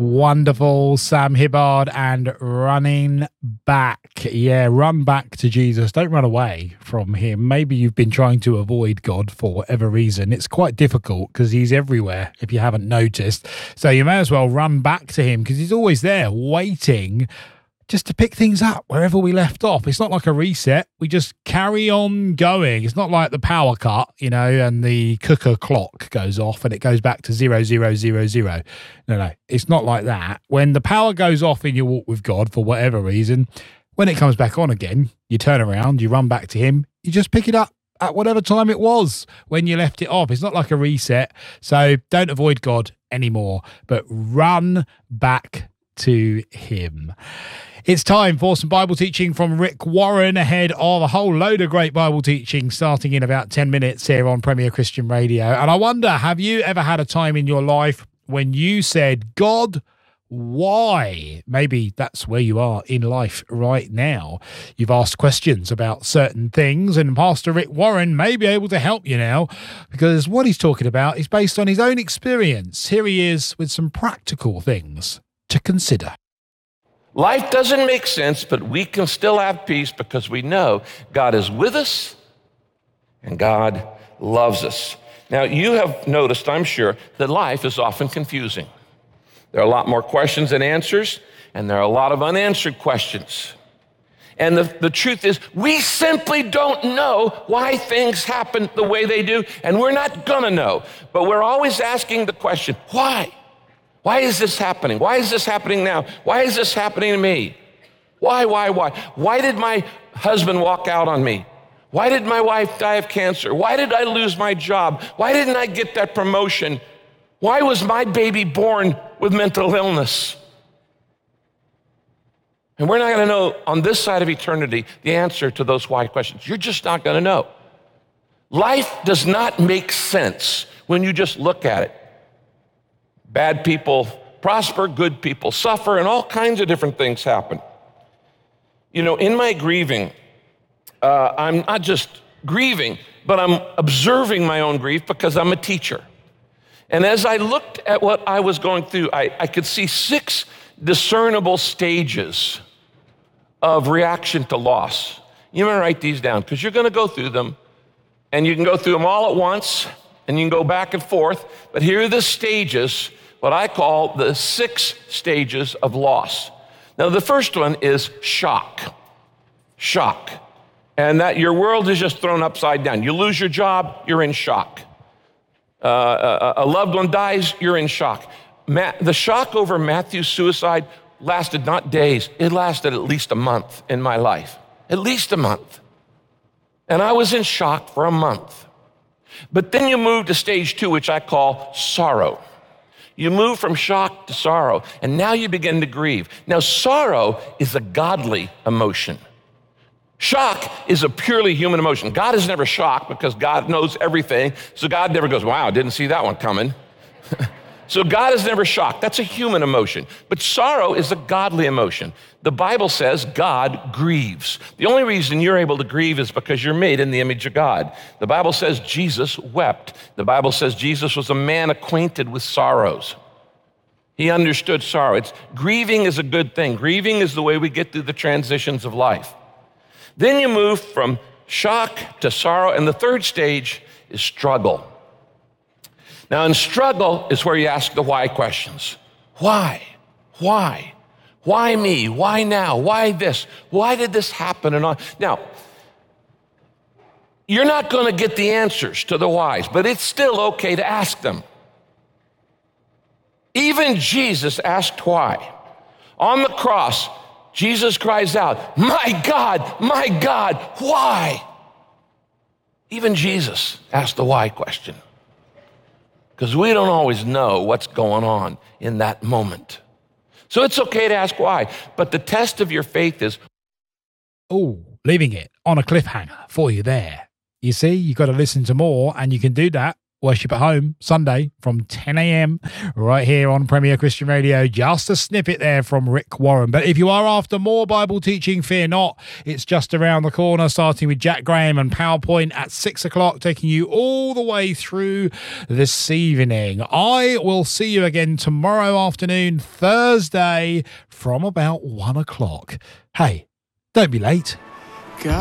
Wonderful, Sam Hibbard and Running Back. Yeah, run back to Jesus. Don't run away from him. Maybe you've been trying to avoid God for whatever reason. It's quite difficult because he's everywhere, if you haven't noticed. So you may as well run back to him because he's always there waiting just to pick things up wherever we left off. It's not like a reset. We just carry on going. It's not like the power cut, and the cooker clock goes off and it goes back to 0000. No, it's not like that. When the power goes off in your walk with God for whatever reason, when it comes back on again, you turn around, you run back to him, you just pick it up at whatever time it was when you left it off. It's not like a reset. So don't avoid God anymore, but run back to him. It's time for some Bible teaching from Rick Warren ahead of a whole load of great Bible teaching starting in about 10 minutes here on Premier Christian Radio. And I wonder, have you ever had a time in your life when you said, God, why? Maybe that's where you are in life right now. You've asked questions about certain things, and Pastor Rick Warren may be able to help you now because what he's talking about is based on his own experience. Here he is with some practical things to consider. Life doesn't make sense, but we can still have peace because we know God is with us and God loves us. Now, you have noticed, I'm sure, that life is often confusing. There are a lot more questions than answers, and there are a lot of unanswered questions. And the truth is, we simply don't know why things happen the way they do, and we're not gonna know. But we're always asking the question, why? Why is this happening? Why is this happening now? Why is this happening to me? Why? Why did my husband walk out on me? Why did my wife die of cancer? Why did I lose my job? Why didn't I get that promotion? Why was my baby born with mental illness? And we're not gonna know on this side of eternity the answer to those why questions. You're just not gonna know. Life does not make sense when you just look at it. Bad people prosper, good people suffer, and all kinds of different things happen. In my grieving, I'm not just grieving, but I'm observing my own grief because I'm a teacher. And as I looked at what I was going through, I could see 6 discernible stages of reaction to loss. You want to write these down because you're going to go through them, and you can go through them all at once, and you can go back and forth. But here are the stages, what I call the 6 stages of loss. Now, the first one is shock. Shock. And that your world is just thrown upside down. You lose your job, you're in shock. A loved one dies, you're in shock. The shock over Matthew's suicide lasted not days, it lasted at least a month in my life. At least a month. And I was in shock for a month. But then you move to stage 2, which I call sorrow. You move from shock to sorrow, and now you begin to grieve. Now, sorrow is a godly emotion. Shock is a purely human emotion. God is never shocked because God knows everything, so God never goes, wow, didn't see that one coming. So God is never shocked. That's a human emotion. But sorrow is a godly emotion. The Bible says God grieves. The only reason you're able to grieve is because you're made in the image of God. The Bible says Jesus wept. The Bible says Jesus was a man acquainted with sorrows. He understood sorrow. Grieving is a good thing. Grieving is the way we get through the transitions of life. Then you move from shock to sorrow, and the third stage is struggle. Now, in struggle is where you ask the why questions. Why? Why? Why me? Why now? Why this? Why did this happen? And on. Now, you're not going to get the answers to the whys, but it's still okay to ask them. Even Jesus asked why. On the cross, Jesus cries out, my God, why? Even Jesus asked the why question. Because we don't always know what's going on in that moment. So it's okay to ask why, but the test of your faith is... leaving it on a cliffhanger for you there. You see, you've got to listen to more, and you can do that Worship at Home, Sunday from 10 a.m. right here on Premier Christian Radio. Just a snippet there from Rick Warren. But if you are after more Bible teaching, fear not. It's just around the corner, starting with Jack Graham and PowerPoint at 6 o'clock, taking you all the way through this evening. I will see you again tomorrow afternoon, Thursday, from about 1 o'clock. Hey, don't be late.